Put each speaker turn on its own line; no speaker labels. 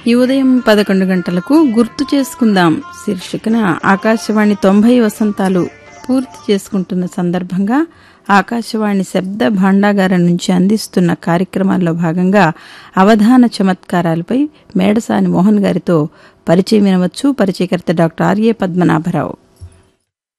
ఈ ఉదయం 11 గంటలకు గుర్తు చేసుకుందాం శీర్షికన ఆకాశవాణి 90 వసంతాలు పూర్తి చేసుకుంటున్న సందర్భంగా ఆకాశవాణి శబ్ద భాండాగారం నుంచి అందిస్తున్న కార్యక్రమాల్లో భాగంగా అవధాన చమత్కారాలపై మేడసాని మోహన్ గారితో పరిచయం వినవచ్చు. పరిచయకర్త డాక్టర్ ఆర్ఏ పద్మనాభరావు.